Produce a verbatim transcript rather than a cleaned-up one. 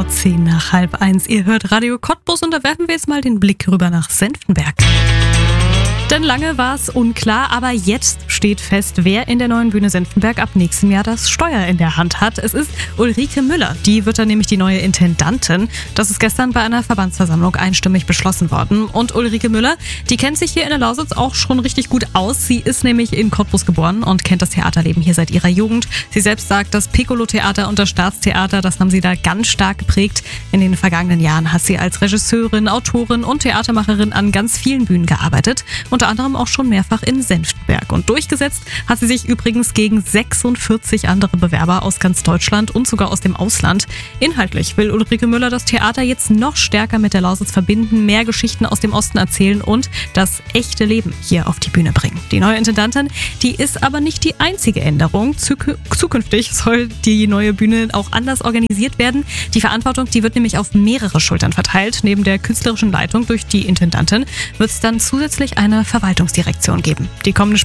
genau zehn nach halb eins. Ihr hört Radio Cottbus und da werfen wir jetzt mal den Blick rüber nach Senftenberg. Denn lange war es unklar, aber jetzt steht fest, wer in der neuen Bühne Senftenberg ab nächstem Jahr das Steuer in der Hand hat. Es ist Ulrike Müller, die wird dann nämlich die neue Intendantin. Das ist gestern bei einer Verbandsversammlung einstimmig beschlossen worden. Und Ulrike Müller, die kennt sich hier in der Lausitz auch schon richtig gut aus. Sie ist nämlich in Cottbus geboren und kennt das Theaterleben hier seit ihrer Jugend. Sie selbst sagt, das Piccolo-Theater und das Staatstheater, das haben sie da ganz stark geprägt. In den vergangenen Jahren hat sie als Regisseurin, Autorin und Theatermacherin an ganz vielen Bühnen gearbeitet. Unter anderem auch schon mehrfach in Senftenberg. Und durchgesetzt hat sie sich übrigens gegen sechsundvierzig andere Bewerber aus ganz Deutschland und sogar aus dem Ausland. Inhaltlich will Ulrike Müller das Theater jetzt noch stärker mit der Lausitz verbinden, mehr Geschichten aus dem Osten erzählen und das echte Leben hier auf die Bühne bringen. Die neue Intendantin, die ist aber nicht die einzige Änderung. Zuk- zukünftig soll die neue Bühne auch anders organisiert werden. Die Verantwortung, die wird nämlich auf mehrere Schultern verteilt. Neben der künstlerischen Leitung durch die Intendantin wird es dann zusätzlich eine Verwaltungsdirektion geben. Die kommende